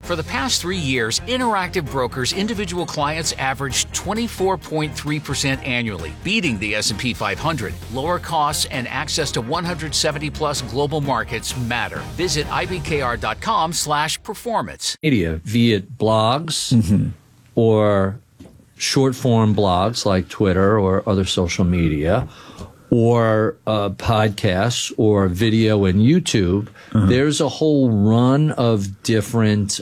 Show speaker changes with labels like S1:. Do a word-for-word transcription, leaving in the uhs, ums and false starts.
S1: For the past three years, Interactive Brokers individual clients averaged twenty-four point three percent annually, beating the S and P five hundred. Lower costs and access to one hundred seventy plus global markets matter. Visit I B K R dot com slash performance.
S2: Media, via blogs mm-hmm. or short form blogs like Twitter or other social media, or uh, podcasts or video and YouTube, uh-huh. there's a whole run of different